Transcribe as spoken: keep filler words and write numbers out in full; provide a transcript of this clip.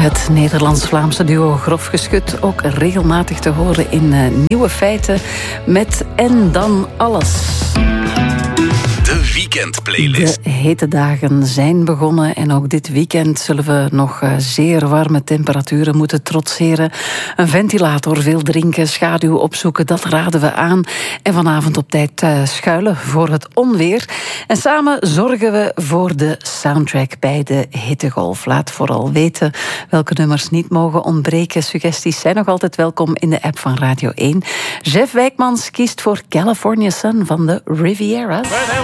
Het Nederlands-Vlaamse duo Grof Geschut ook regelmatig te horen in uh, Nieuwe Feiten met En Dan Alles. De weekendplaylist. De hete dagen zijn begonnen en ook dit weekend zullen we nog uh, zeer warme temperaturen moeten trotseren. Een ventilator, veel drinken, schaduw opzoeken, dat raden we aan. En vanavond op tijd uh, schuilen voor het onweer. En samen zorgen we voor de soundtrack bij de hittegolf. Laat vooral weten welke nummers niet mogen ontbreken. Suggesties zijn nog altijd welkom in de app van Radio één. Jeff Wijkmans kiest voor California Sun van de Riviera's.